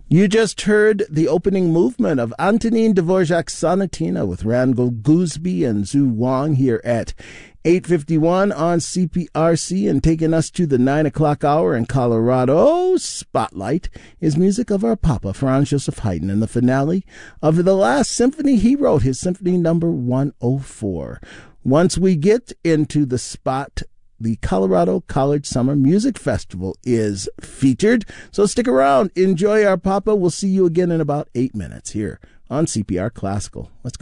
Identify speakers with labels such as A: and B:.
A: You just heard the opening movement of Antonin Dvorak's Sonatina with Randall Gooseby and Zhu Wang here at 8:51 on CPRC, and taking us to the 9 o'clock hour in Colorado Spotlight is music of our Papa, Franz Joseph Haydn, and the finale of the last symphony he wrote, his Symphony Number 104. Once we get into the spot, the Colorado College Summer Music Festival is featured. So stick around. Enjoy our Papa. We'll see you again in about 8 minutes here on CPR Classical. Let's go.